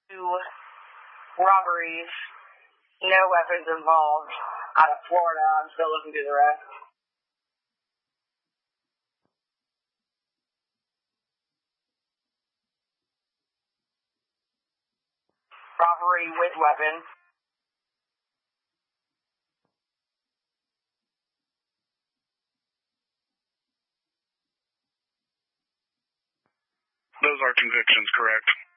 Two robberies, no weapons involved, out of Florida. I'm still looking through the rest. Robbery with weapon. Those are convictions, correct?